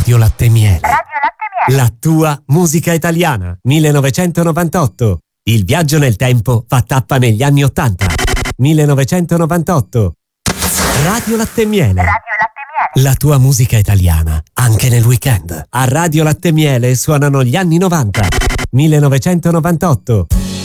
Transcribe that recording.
Radio Latte Miele. Radio Latte Miele. La tua musica italiana. 1998. Il viaggio nel tempo fa tappa negli anni 80. 1998. Radio Latte Miele. Radio Latte Miele. La tua musica italiana, anche nel weekend. A Radio Latte Miele suonano gli anni 90. 1998.